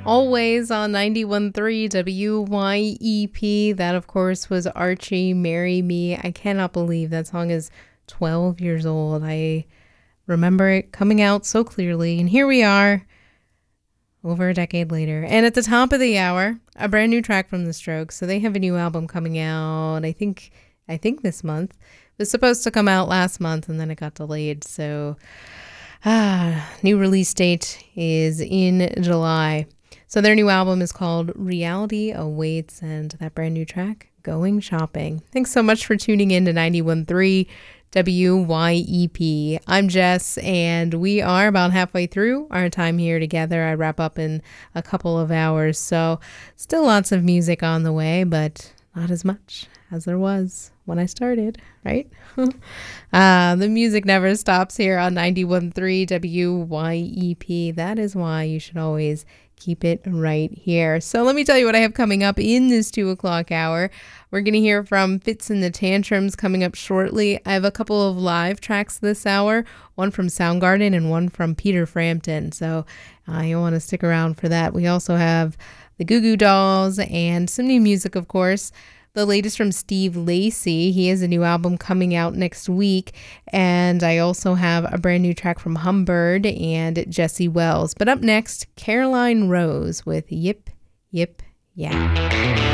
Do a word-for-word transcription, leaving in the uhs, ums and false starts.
always on ninety-one point three W Y E P. That, of course, was Archie, Marry Me. I cannot believe that song is twelve years old. I remember it coming out so clearly. And here we are, over a decade later. And at the top of the hour, a brand new track from The Strokes. So they have a new album coming out, I think, I think this month. It was supposed to come out last month, and then it got delayed. So, ah, new release date is in July. So their new album is called Reality Awaits, and that brand new track, Going Shopping. Thanks so much for tuning in to ninety-one point three W Y E P. I'm Jess, and we are about halfway through our time here together. I wrap up in a couple of hours, so still lots of music on the way, but not as much as there was when I started, right? uh, the music never stops here on ninety-one point three W Y E P. That is why you should always keep it right here. So let me tell you what I have coming up in this two o'clock hour. We're going to hear from Fitz and the Tantrums coming up shortly. I have a couple of live tracks this hour, one from Soundgarden and one from Peter Frampton. So uh, you'll want to stick around for that. We also have the Goo Goo Dolls and some new music, of course. The latest from Steve Lacy. He has a new album coming out next week. And I also have a brand new track from Humbird and Jesse Wells. But up next, Caroline Rose with Yip, Yip, Yeah.